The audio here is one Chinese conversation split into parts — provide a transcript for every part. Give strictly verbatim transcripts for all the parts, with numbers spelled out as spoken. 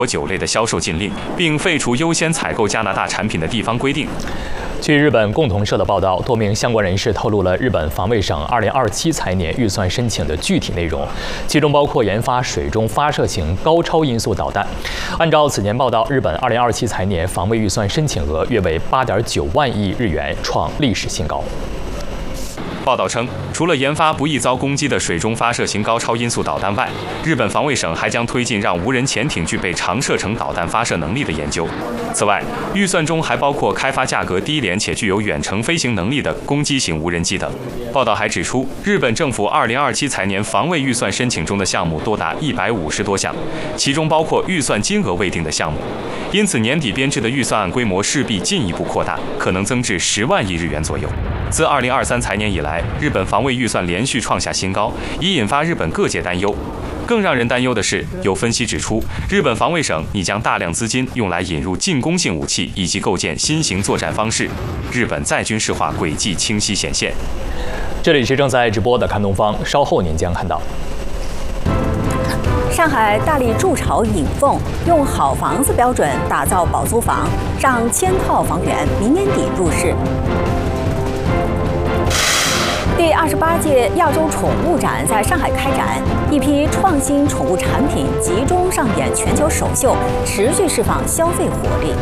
酒类的销售禁令，并废除优先采购加拿大产品的地方规定。 据日本共同社的报道，多名相关人士透露了日本防卫省二零二七财年预算申请的具体内容，其中包括研发水中发射型高超音速导弹。按照此前报道，日本二零二七财年防卫预算申请额约为八点九万亿日元，创历史新高。 报道称，除了研发不易遭攻击的水中发射型高超音速导弹外，日本防卫省还将推进让无人潜艇具备长射程导弹发射能力的研究。此外，预算中还包括开发价格低廉且具有远程飞行能力的攻击型无人机等。报道还指出，日本政府二零二七财年防卫预算申请中的项目多达一百五十多项，其中包括预算金额未定的项目。因此，年底编制的预算案规模势必进一步扩大，可能增至十万亿日元左右。自二零二三财年以来，日本防卫预算连续创下新高，已引发日本各界担忧。更让人担忧的是，有分析指出，日本防卫省拟将大量资金用来引入进攻性武器以及构建新型作战方式，日本再军事化轨迹清晰显现。 这里是正在直播的看东方，稍后您将看到。 上海大力筑巢引凤，用好房子标准打造保租房，上千套房源明年底入市。第二十八届亚洲宠物展在上海开展，一批创新宠物产品集中上演全球首秀，持续释放消费活力。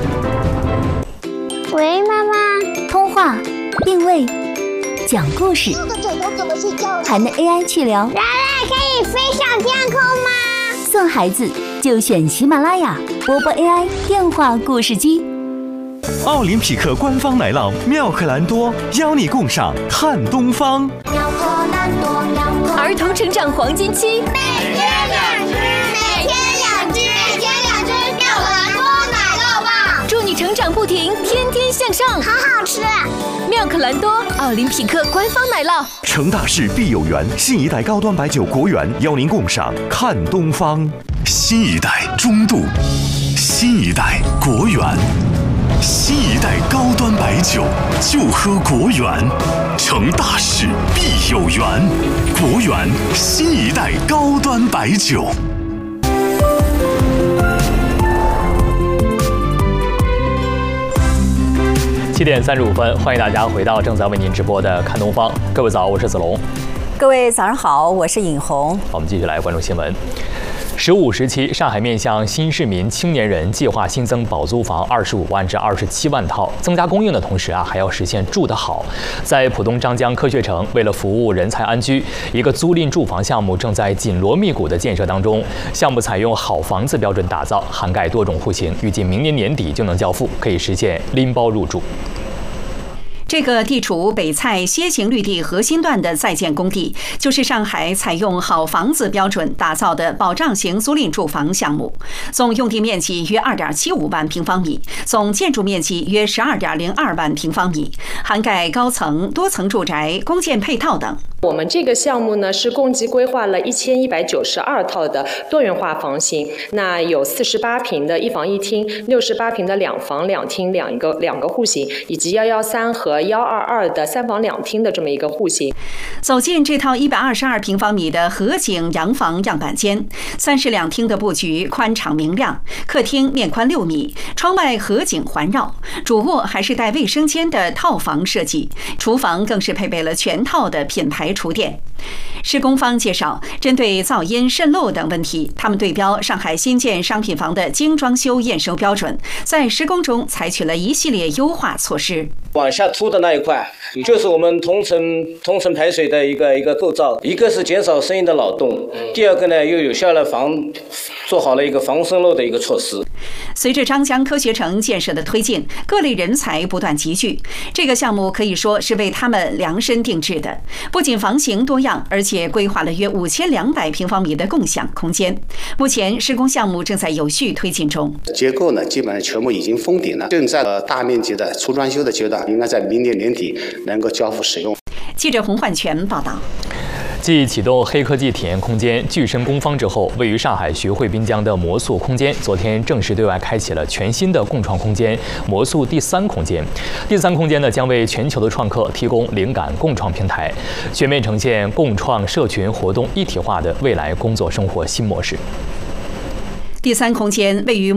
喂，妈妈，通话、定位、讲故事，还能 A I 去聊。 人类可以飞上天空吗？ 送孩子就选喜马拉雅波波 A I 电话故事机。 奥林匹克官方奶酪妙可蓝多邀你共赏看东方。 妙可蓝多，妙可儿童成长黄金期， 每天两只，每天两只，每天两只妙可蓝多奶酪棒， 祝你成长不停，天天向上， 好好吃。 妙可蓝多，奥林匹克官方奶酪。 成大事必有缘，新一代高端白酒国源邀您共赏看东方。新一代中度，新一代国源。新一代高端白酒，就喝国源，成大事必有缘。国源新一代高端白酒。 七点三十五分，欢迎大家回到正在为您直播的看东方。各位早，我是子龙。 各位早上好，我是尹红。 我们继续来关注新闻。十五时期，上海面向新市民青年人计划新增保租房二十五万至二十七万套，增加供应的同时啊，还要实现住得好。在浦东张江科学城，为了服务人才安居，一个租赁住房项目正在紧锣密鼓的建设当中。项目采用好房子标准打造，涵盖多种户型，预计明年年底就能交付，可以实现拎包入住。 这个地处北蔡楔形绿地核心段的在建工地，就是上海采用好房子标准打造的保障型租赁住房项目。总用地面积约 二点七五万平方米，总建筑面积约 十二点零二万平方米，涵盖高层、多层住宅、公建配套等。 我们这个项目呢，是共计规划了一千一百九十二套的多元化房型，那有四十八平的一房一厅，六十八平的两房两厅两个两个户型，以及一一三和一二二的三房两厅的这么一个户型。 走进这套一百二十二平方米的河景洋房样板间，三室两厅的布局宽敞明亮，客厅面宽六米，窗外河景环绕，主卧还是带卫生间的套房设计，厨房更是配备了全套的品牌厨电。施工方介绍，针对噪音、渗漏等问题，他们对标上海新建商品房的精装修验收标准，在施工中采取了一系列优化措施。 往下凸的那一块，就是我们同层同层排水的一个一个构造，一个是减少声音的扰动，第二个呢又有效的防做好了一个防渗漏的一个措施。 随着张江科学城建设的推进，各类人才不断集聚，这个项目可以说是为他们量身定制的。不仅房型多样，而且规划了约五千两百平方米的共享空间。目前施工项目正在有序推进中。 结构呢，基本上全部已经封顶了，正在大面积的初装修的阶段，应该在明年年底能够交付使用。 记者洪焕全报道。 继启动黑科技体验空间具身工坊之后，位于上海徐汇滨江的魔塑空间昨天正式对外开启了全新的共创空间——魔塑第三空间。第三空间呢，将为全球的创客提供灵感共创平台，全面呈现共创社群活动一体化的未来工作生活新模式。 第三空间位于